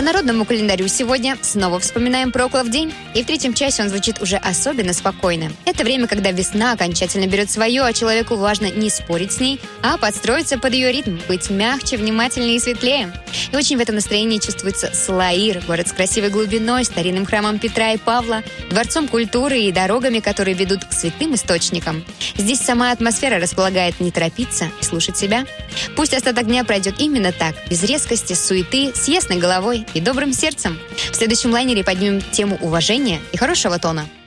народному календарю сегодня снова вспоминаем Проклов день, и в третьем часе он звучит уже особенно спокойно. Это время, когда весна окончательно берет свое, а человеку важно не спорить с ней, а подстроиться под ее ритм, быть мягче, внимательнее и светлее. И очень в этом настроении чувствуется Салаир, город с красивой глубиной, старинным храмом Петра и Павла, дворцом культуры и дорогами, которые ведут к святым источникам. Здесь сама атмосфера располагает не торопиться и слушать себя. Пусть остаток дня пройдет именно так, без резкости, суеты, с ясной головой и добрым сердцем. В следующем лайнере поднимем тему уважения и хорошего тона.